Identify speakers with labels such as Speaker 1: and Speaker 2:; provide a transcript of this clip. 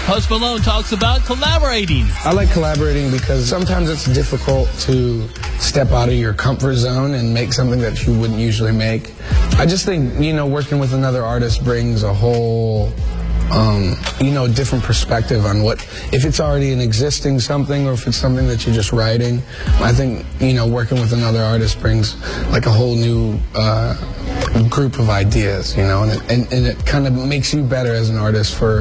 Speaker 1: Post Malone talks about collaborating.
Speaker 2: I like collaborating because sometimes it's difficult to step out of your comfort zone and make something that you wouldn't usually make. I just think, working with another artist brings a whole, different perspective on if it's already an existing something or if it's something that you're just writing. I think, working with another artist brings like a whole new group of ideas, and it kind of makes you better as an artist for